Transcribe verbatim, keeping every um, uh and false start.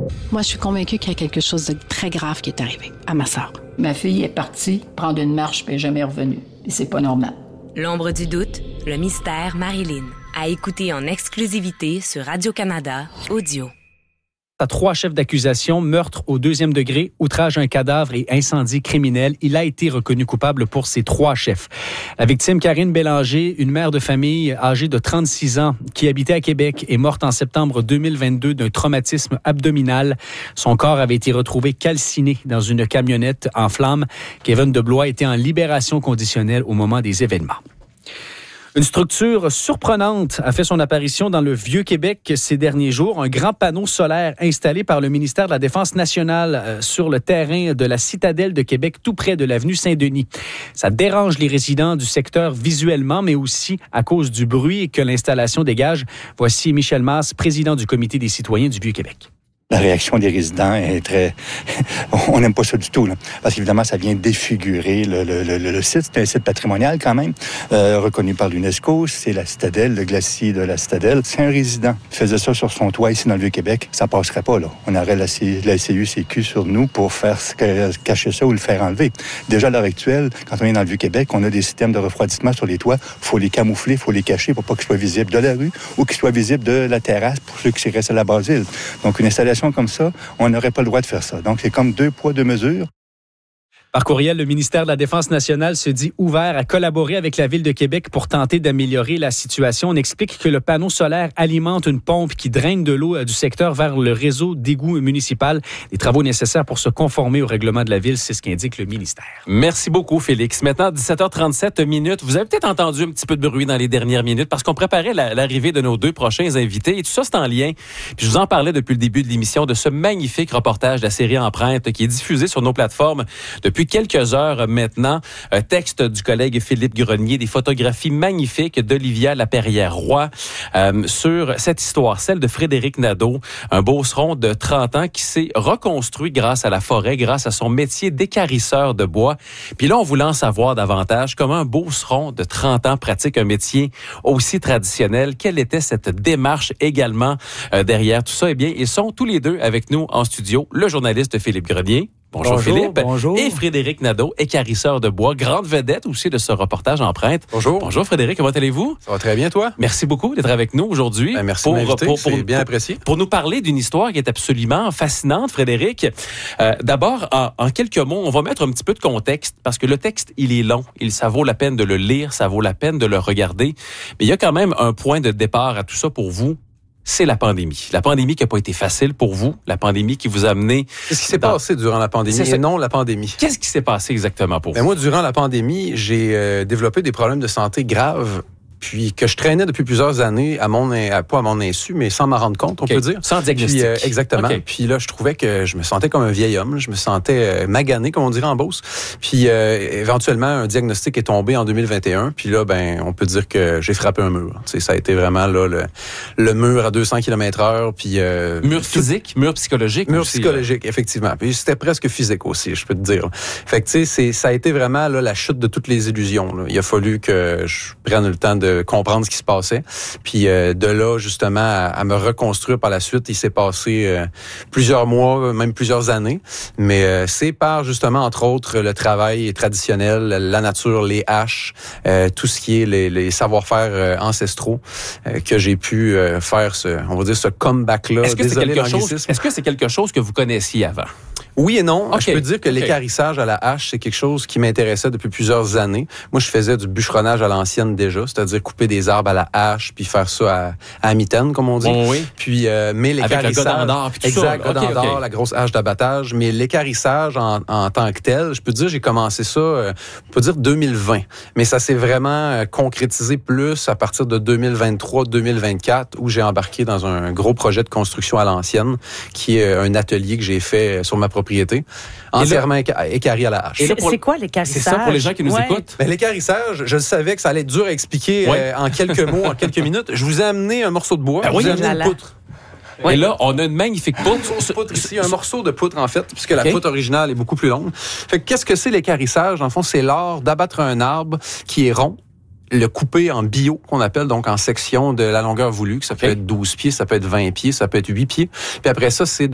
Moi, je suis convaincue qu'il y a quelque chose de très grave qui est arrivé à ma sœur. Ma fille est partie prendre une marche puis elle n'est jamais revenue. Et c'est pas normal. L'ombre du doute, le mystère Marilyn. À écouter en exclusivité sur Radio-Canada Audio. À trois chefs d'accusation, meurtre au deuxième degré, outrage à un cadavre et incendie criminel. Il a été reconnu coupable pour ces trois chefs. La victime, Karine Bélanger, une mère de famille âgée de trente-six ans qui habitait à Québec, est morte en septembre deux mille vingt-deux d'un traumatisme abdominal. Son corps avait été retrouvé calciné dans une camionnette en flammes. Kevin Deblois était en libération conditionnelle au moment des événements. Une structure surprenante a fait son apparition dans le Vieux-Québec ces derniers jours. Un grand panneau solaire installé par le ministère de la Défense nationale sur le terrain de la Citadelle de Québec, tout près de l'avenue Saint-Denis. Ça dérange les résidents du secteur visuellement, mais aussi à cause du bruit que l'installation dégage. Voici Michel Masse, président du Comité des citoyens du Vieux-Québec. La réaction des résidents est très... On n'aime pas ça du tout, là. Parce qu'évidemment, ça vient défigurer le, le, le, le site. C'est un site patrimonial, quand même, euh, reconnu par l'UNESCO. C'est la Citadelle, le glacier de la Citadelle. C'est un résident qui faisait ça sur son toit ici dans le Vieux-Québec. Ça passerait pas, là. On aurait la, la S C U C Q sur nous pour faire cacher ça ou le faire enlever. Déjà, à l'heure actuelle, quand on est dans le Vieux-Québec, on a des systèmes de refroidissement sur les toits. Il faut les camoufler, il faut les cacher pour pas qu'ils soient visibles de la rue ou qu'ils soient visibles de la terrasse pour ceux qui restent à la Basile. Donc, une installation comme ça, on n'aurait pas le droit de faire ça. Donc, c'est comme deux poids, deux mesures. Par courriel, le ministère de la Défense nationale se dit ouvert à collaborer avec la Ville de Québec pour tenter d'améliorer la situation. On explique que le panneau solaire alimente une pompe qui draine de l'eau du secteur vers le réseau d'égouts municipal. Les travaux nécessaires pour se conformer au règlement de la Ville, c'est ce qu'indique le ministère. Merci beaucoup, Félix. Maintenant, dix-sept heures trente-sept minutes. Vous avez peut-être entendu un petit peu de bruit dans les dernières minutes parce qu'on préparait la, l'arrivée de nos deux prochains invités et tout ça, c'est en lien. Puis je vous en parlais depuis le début de l'émission de ce magnifique reportage de la série Empreinte qui est diffusé sur nos plateformes depuis quelques heures maintenant. Un texte du collègue Philippe Grenier, des photographies magnifiques d'Olivia Laperrière-Roy euh, sur cette histoire, celle de Frédéric Nadeau, un beauceron de trente ans qui s'est reconstruit grâce à la forêt, grâce à son métier d'équarrisseur de bois. Puis là, on voulait en savoir davantage comment un beauceron de trente ans pratique un métier aussi traditionnel. Quelle était cette démarche également euh, derrière tout ça? Eh bien, ils sont tous les deux avec nous en studio. Le journaliste Philippe Grenier. Bonjour, bonjour Philippe. Bonjour. Et Frédéric Nadeau, équarrisseur de bois, grande vedette aussi de ce reportage Empreinte. Bonjour. Bonjour Frédéric, comment allez-vous? Ça va très bien, toi? Merci beaucoup d'être avec nous aujourd'hui. Ben, merci pour, de m'inviter, pour, pour, c'est bien pour, apprécié. Pour nous parler d'une histoire qui est absolument fascinante, Frédéric. Euh, d'abord, en, en quelques mots, on va mettre un petit peu de contexte parce que le texte, il est long. Il, ça vaut la peine de le lire, ça vaut la peine de le regarder. Mais il y a quand même un point de départ à tout ça pour vous. C'est la pandémie. La pandémie qui n'a pas été facile pour vous, la pandémie qui vous a amené... Qu'est-ce qui s'est dans... passé durant la pandémie et non la pandémie? Qu'est-ce qui s'est passé exactement pour ben vous? Moi, durant la pandémie, j'ai euh, développé des problèmes de santé graves, puis que je traînais depuis plusieurs années, à mon, à, pas à mon insu, mais sans m'en rendre compte, on okay. peut dire. Sans diagnostic. Puis, euh, exactement. Okay. Puis là, je trouvais que je me sentais comme un vieil homme, je me sentais euh, magané, comme on dirait en Beauce. Puis euh, éventuellement, un diagnostic est tombé en deux mille vingt et un, puis là, ben, on peut dire que j'ai frappé un mur. Tu sais, ça a été vraiment là le, le mur à deux cents kilomètres heure, puis... Euh, mur physique, tout, mur psychologique Mur aussi, psychologique, là. Effectivement. Puis c'était presque physique aussi, je peux te dire. Fait que tu sais, c'est, ça a été vraiment là, la chute de toutes les illusions. Là. Il a fallu que je prenne le temps de comprendre ce qui se passait. Puis euh, de là, justement, à, à me reconstruire par la suite, il s'est passé euh, plusieurs mois, même plusieurs années. Mais euh, c'est par, justement, entre autres, le travail traditionnel, la nature, les haches, euh, tout ce qui est les, les savoir-faire euh, ancestraux, euh, que j'ai pu euh, faire ce, on va dire, ce comeback-là. Est-ce que, Désolé, c'est quelque chose, est-ce que c'est quelque chose que vous connaissiez avant? Oui et non. Okay. Je peux dire que okay. l'équarrissage à la hache, c'est quelque chose qui m'intéressait depuis plusieurs années. Moi, je faisais du bûcheronnage à l'ancienne déjà, c'est-à-dire couper des arbres à la hache, puis faire ça à, à mitaine, comme on dit. Bon, oui. Puis, euh, mais l'équarrissage... Avec le godin d'or, puis tout exact, ça. Exact, godin d'or, la grosse hache d'abattage. Mais l'équarrissage en, en tant que tel, je peux dire, j'ai commencé ça, euh, on peut dire deux mille vingt. Mais ça s'est vraiment euh, concrétisé plus à partir de deux mille vingt-trois deux mille vingt-quatre, où j'ai embarqué dans un gros projet de construction à l'ancienne, qui est un atelier que j'ai fait sur ma propriété. Entièrement équarri à la hache. C'est, c'est quoi l'équarrissage? C'est ça pour les gens qui nous ouais. écoutent? Ben, l'équarrissage, je le savais que ça allait être dur à expliquer ouais. euh, en quelques mots, en quelques minutes. Je vous ai amené un morceau de bois, ben, je vous oui, ai amené une poutre. Oui. Et là, on a une magnifique poutre. Une poutre ici, un morceau de poutre, en fait, puisque okay. la poutre originale est beaucoup plus longue. Fait que, qu'est-ce que c'est l'équarrissage? En fond, c'est l'art d'abattre un arbre qui est rond, le couper en bio, qu'on appelle, donc en section de la longueur voulue, que ça peut okay. être douze pieds, ça peut être vingt pieds, ça peut être huit pieds. Puis après ça, c'est de